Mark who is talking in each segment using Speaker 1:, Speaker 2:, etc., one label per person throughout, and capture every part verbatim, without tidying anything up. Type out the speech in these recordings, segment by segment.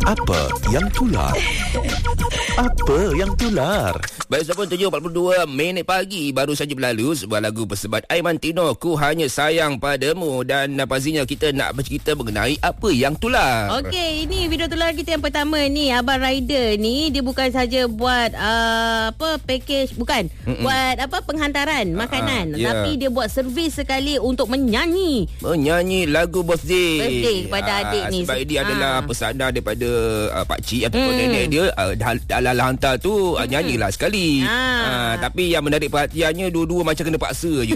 Speaker 1: Apa yang tular? Apa yang tular?
Speaker 2: Baik, pukul tujuh empat puluh dua minit pagi baru saja berlalu sebuah lagu persebat Aiman Tino, Ku Hanya Sayang Padamu. Dan pastinya kita nak bercerita mengenai apa yang tular.
Speaker 3: Okey, ini video tular kita yang pertama ni. Abang Rider ni dia bukan saja buat uh, apa package, bukan Mm-mm. buat apa penghantaran makanan, uh-huh, yeah. tapi dia buat servis sekali untuk menyanyi.
Speaker 2: Menyanyi lagu birthday.
Speaker 3: Birthday kepada uh, adik ni.
Speaker 2: Sebab dia uh. adalah pesanan daripada uh, pakcik ataupun mm. nenek dia. Uh, dalam hantar tu uh, nyanyilah sekali. Uh. Uh, tapi yang menarik perhatiannya dua-dua macam kena paksa je.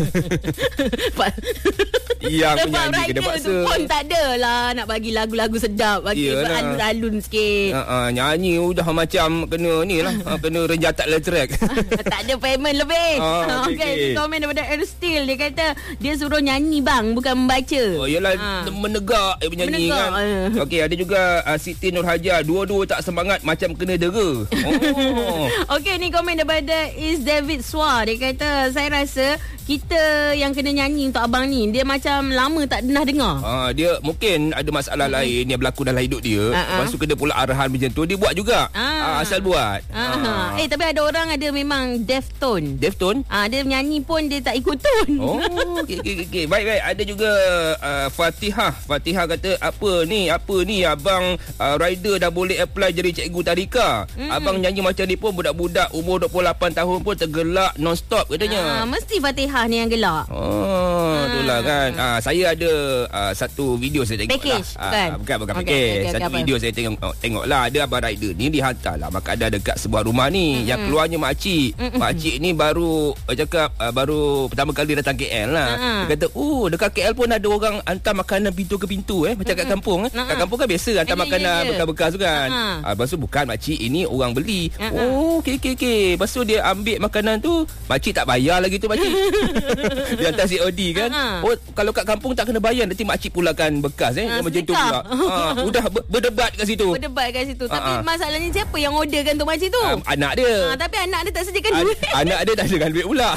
Speaker 2: Yang penyanyi kena paksa
Speaker 3: pun tak adalah nak bagi lagu-lagu sedap, bagi alun-alun sikit.
Speaker 2: uh, uh, Nyanyi udah macam kena ni lah, uh, kena renjatak le track.
Speaker 3: Tak ada payment lebih. uh, Okay, okay. Ini komen daripada Erstil. Dia kata dia suruh nyanyi bang, bukan membaca.
Speaker 2: Oh yelah, uh. menegak eh, penyanyi menegak. Kan uh. Okey, ada juga uh, Siti Nur Hajar. Dua-dua tak semangat macam kena dera. Oh.
Speaker 3: Okey, ni komen daripada Is David Swar. Dia kata saya rasa kita yang kena nyanyi untuk abang ni, dia macam lama tak pernah dengar.
Speaker 2: Ha, dia mungkin ada masalah mm-hmm. lain yang berlaku dalam hidup dia. Uh-huh. Lepas tu kena pula arahan macam tu, dia buat juga. Uh-huh. Ha, asal buat.
Speaker 3: Uh-huh. Uh-huh. Eh, tapi ada orang ada memang deaf tone.
Speaker 2: Deaf tone?
Speaker 3: Ah, dia nyanyi pun dia tak ikut tone.
Speaker 2: Oh, okey okey okey. Baik baik, ada juga uh, Fatihah. Fatihah kata, apa ni? Apa ni abang uh, Rider dah boleh apply jadi cikgu tadika. Mm-hmm. Abang nyanyi macam ni pun budak-budak umur dua puluh lapan tahun pun tergelak non-stop katanya.
Speaker 3: Ah, mesti Fatihah ni yang gelak.
Speaker 2: Oh, ah. itulah kan. Ah, saya ada uh, satu video saya tengok
Speaker 3: package,
Speaker 2: lah.
Speaker 3: Bukan?
Speaker 2: Ah, bukan, bukan
Speaker 3: okay,
Speaker 2: package.
Speaker 3: Okay, okay,
Speaker 2: satu
Speaker 3: okay,
Speaker 2: video apa? Saya tengok oh, tengok lah. Ada abang Rider ni dihantar lah makanan dekat sebuah rumah ni. Mm-hmm. Yang keluarnya makcik. Mm-hmm. Makcik ni baru uh, cakap uh, baru pertama kali datang K L lah. Mm-hmm. Dia kata, oh dekat K L pun ada orang hantar makanan pintu ke pintu eh. Macam mm-hmm. kat kampung. Eh. Mm-hmm. Kat kampung kan biasa hantar yeah, makanan yeah, yeah. bekas-bekas tu kan. Mm-hmm. Ah, lepas tu bukan makcik, ini orang beli. Mm-hmm. Oh, okey okey okey. Lepas tu dia ambil makanan tu, makcik tak bayar lagi tu makcik. Dia hantar C O D kan. Uh-huh. Oh, kalau kat kampung tak kena bayar, nanti makcik pulakan bekas eh. Uh, macam tu pula. Ha, udah ber- berdebat kat situ.
Speaker 3: Berdebat kat situ. Uh-huh. Tapi masalahnya siapa yang orderkan tu makcik tu?
Speaker 2: Um, anak dia.
Speaker 3: Ha, tapi anak dia tak sediakan
Speaker 2: An-
Speaker 3: duit.
Speaker 2: Anak dia tak sediakan duit pula.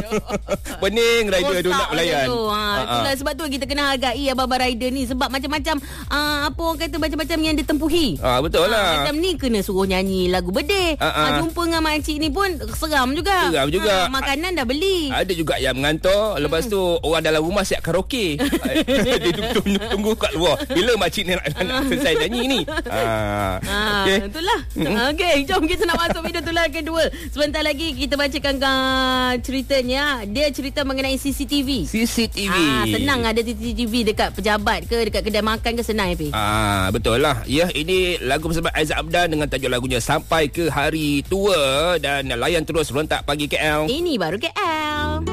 Speaker 2: Pening Rider tu nak melayan.
Speaker 3: Ha, uh-huh. Itulah sebab tu kita kena hargai abang-abang Rider ni, sebab macam-macam uh, apa orang kata macam-macam yang dia tempuhi.
Speaker 2: Ah, betul lah.
Speaker 3: Ha, macam ni kena suruh nyanyi lagu birthday. Uh-huh. Ha, jumpa dengan makcik ni pun seram juga.
Speaker 2: Seram juga.
Speaker 3: Ha, makanan dah beli.
Speaker 2: Ada juga yang mengantar, lepas tu orang dalam rumah siap karaoke. Dia tunggu, tunggu kat luar. Bila makcik ni nak, nak selesai nyanyi ni. Ah,
Speaker 3: ah, okay. Itulah. Mm-hmm. Okey, jom kita nak masuk video tular kedua. Sebentar lagi kita bacakan uh, ceritanya. Dia cerita mengenai C C T V.
Speaker 2: C C T V.
Speaker 3: Ah, senang ada C C T V dekat pejabat ke, dekat kedai makan ke, senang Happy.
Speaker 2: Ah, betul lah. Ya, ini lagu bersama Aizat Abdan dengan tajuk lagunya Sampai ke Hari Tua. Dan layan terus Rentak Pagi K L.
Speaker 3: Ini baru K L.